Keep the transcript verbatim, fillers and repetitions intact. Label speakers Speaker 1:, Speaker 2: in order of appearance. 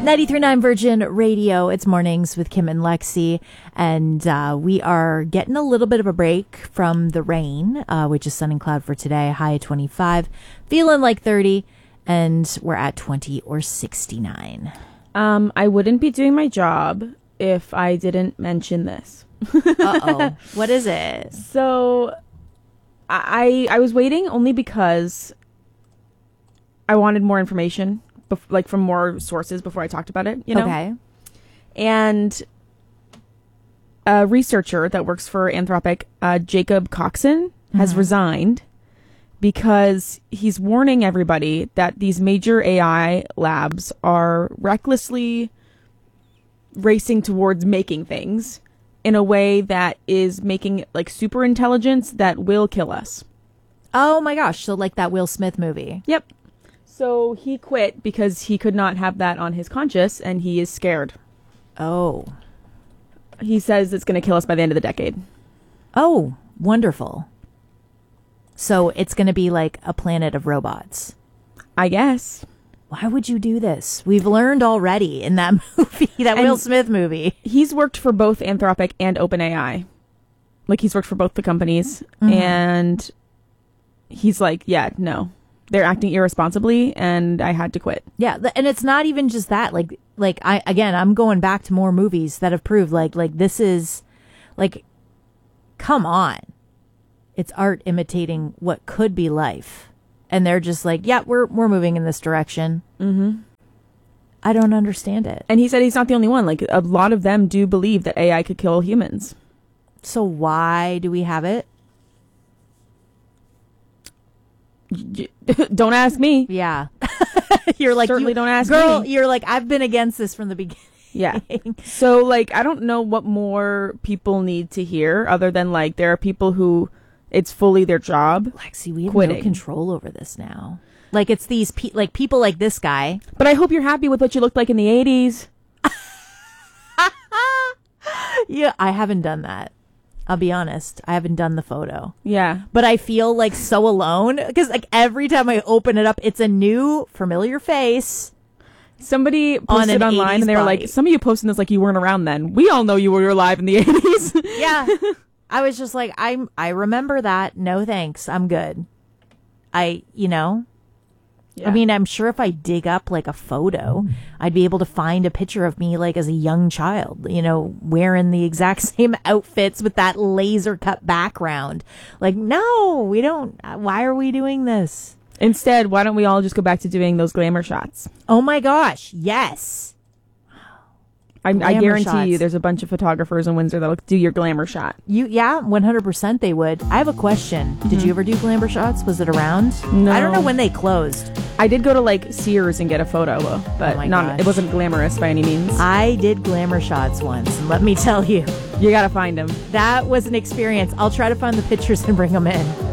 Speaker 1: ninety-three point nine Virgin Radio. It's Mornings with Kim and Lexi. And uh, we are getting a little bit of a break from the rain, uh, which is sun and cloud for today. High at twenty-five, feeling like thirty, and we're at twenty or sixty-nine.
Speaker 2: Um, I wouldn't be doing my job if I didn't mention this.
Speaker 1: Uh-oh. What is it?
Speaker 2: So I I was waiting only because I wanted more information, bef- like from more sources before I talked about it, you know?
Speaker 1: Okay.
Speaker 2: And a researcher that works for Anthropic, uh, Jacob Coxon, has mm-hmm. resigned because he's warning everybody that these major A I labs are recklessly racing towards making things in a way that is making like super intelligence that will kill us.
Speaker 1: Oh my gosh. So like that Will Smith movie.
Speaker 2: Yep. So he quit because he could not have that on his conscience, and he is scared.
Speaker 1: Oh.
Speaker 2: He says it's going to kill us by the end of the decade.
Speaker 1: Oh, wonderful. So it's going to be like a planet of robots.
Speaker 2: I guess.
Speaker 1: Why would you do this? We've learned already in that movie, that and Will Smith movie.
Speaker 2: He's worked for both Anthropic and OpenAI. Like, he's worked for both the companies. Mm-hmm. And he's like, yeah, no. They're acting irresponsibly, and I had to quit.
Speaker 1: Yeah, and it's not even just that. Like, like I again, I'm going back to more movies that have proved, like, like this is, like, come on. It's art imitating what could be life. And they're just like, yeah, we're we're moving in this direction.
Speaker 2: Mm-hmm.
Speaker 1: I don't understand it.
Speaker 2: And he said he's not the only one. Like, a lot of them do believe that A I could kill humans.
Speaker 1: So why do we have it?
Speaker 2: Don't ask me.
Speaker 1: Yeah. You're like,
Speaker 2: certainly
Speaker 1: you,
Speaker 2: don't ask
Speaker 1: girl,
Speaker 2: me.
Speaker 1: You're like, I've been against this from the beginning.
Speaker 2: Yeah. So, like, I don't know what more people need to hear other than, like, there are people who it's fully their job.
Speaker 1: Lexi, we have
Speaker 2: quitting.
Speaker 1: no control over this now. Like, it's these pe- like people like this guy.
Speaker 2: But I hope you're happy with what you looked like in the eighties.
Speaker 1: Yeah, I haven't done that. I'll be honest. I haven't done the photo.
Speaker 2: Yeah.
Speaker 1: But I feel like so alone because like every time I open it up, it's a new familiar face.
Speaker 2: Somebody posted
Speaker 1: on
Speaker 2: online and they were
Speaker 1: body.
Speaker 2: like, some of you posting this like you weren't around then. We all know you were alive in the eighties.
Speaker 1: Yeah. I was just like, I'm, I remember that. No thanks. I'm good. I, you know, yeah. I mean, I'm sure if I dig up like a photo, I'd be able to find a picture of me like as a young child, you know, wearing the exact same outfits with that laser cut background. Like, no, we don't. Why are we doing this?
Speaker 2: Instead, why don't we all just go back to doing those glamour shots?
Speaker 1: Oh my gosh. Yes.
Speaker 2: I, I guarantee shots. you there's a bunch of photographers in Windsor that'll do your glamour shot.
Speaker 1: You, yeah, one hundred percent they would. I have a question. Mm-hmm. Did you ever do glamour shots? Was it around?
Speaker 2: No.
Speaker 1: I don't know when they closed.
Speaker 2: I did go to like Sears and get a photo, but
Speaker 1: oh
Speaker 2: not.
Speaker 1: Gosh.
Speaker 2: It wasn't glamorous by any means.
Speaker 1: I did glamour shots once, and let me tell you.
Speaker 2: You gotta find them.
Speaker 1: That was an experience. I'll try to find the pictures and bring them in.